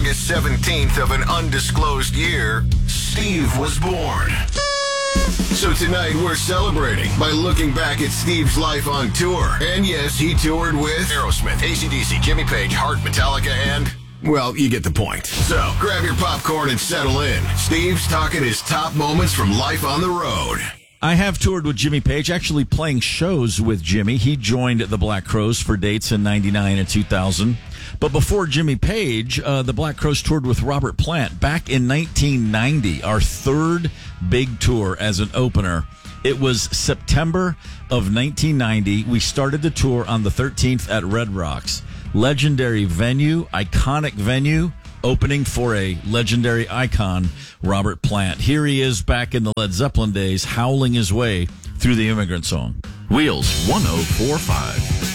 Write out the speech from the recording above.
August 17th of an undisclosed year, Steve was born. So tonight we're celebrating by looking back at Steve's life on tour. And yes, he toured with Aerosmith, AC/DC, Jimmy Page, Heart, Metallica, and... well, you get the point. So grab your popcorn and settle in. Steve's talking his top moments from life on the road. I have toured with Jimmy Page, actually playing shows with Jimmy. He joined the Black Crowes for dates in 99 and 2000. But before Jimmy Page, the Black Crowes toured with Robert Plant back in 1990, our third big tour as an opener. It was September of 1990. We started the tour on the 13th at Red Rocks. Legendary venue, iconic venue, opening for a legendary icon, Robert Plant. Here he is back in the Led Zeppelin days, howling his way through the Immigrant Song. Wheels 1045.